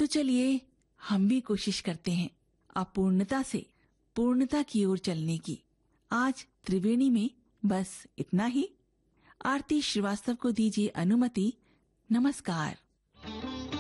चलिए हम भी कोशिश करते हैं अपूर्णता से पूर्णता की ओर चलने की। आज त्रिवेणी में बस इतना ही। आरती श्रीवास्तव को दीजिए अनुमति। नमस्कार।